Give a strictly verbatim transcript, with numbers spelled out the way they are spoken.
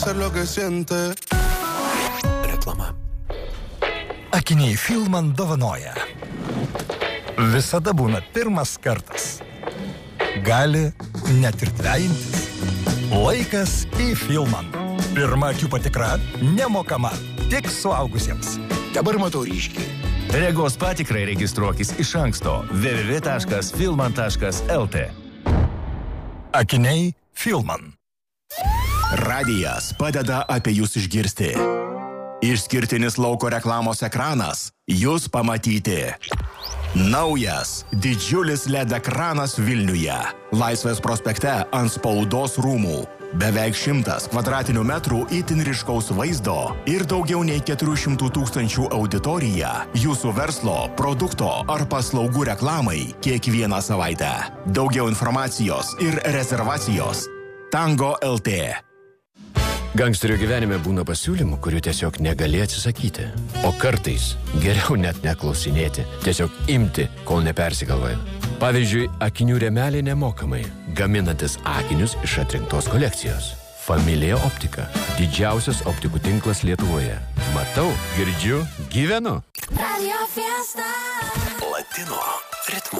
Reklama. Akiniai Filman dovanoja. Visada būna pirmas kartas. Gali net ir dvejintis. Laikas į Filman. Pirma akių patikra nemokama, tik suaugusiems. Dabar matau ryškiai. Regos patikrai registruokis iš anksto w w w taškas filman taškas l t. Akiniai Filman. Radijas padeda apie jūs išgirsti. Išskirtinis lauko reklamos ekranas jūs pamatyti. Naujas didžiulis L E D ekranas Vilniuje. Laisvės prospekte ant spaudos rūmų. Beveik šimtas kvadratinių metrų itin ryškaus vaizdo ir daugiau nei keturių šimtų tūkstančių auditorija jūsų verslo, produkto ar paslaugų reklamai kiekvieną savaitę. Daugiau informacijos ir rezervacijos. Tango L T. Gangsterio gyvenime būna pasiūlymų, kurių tiesiog negali atsisakyti. O kartais geriau net neklausinėti, tiesiog imti, kol nepersigalvoja. Pavyzdžiui, akinių rėmeliai nemokamai, gaminantis akinius iš atrinktos kolekcijos. Familija Optika. Didžiausias optikų tinklas Lietuvoje. Matau, girdžiu, gyvenu. Radio Fiesta. Latino ritmu.